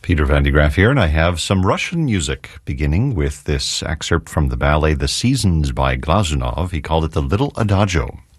Peter Van de Graaff here, and I have some Russian music, beginning with this excerpt from the ballet The Seasons by Glazunov. He called it the Little Adagio.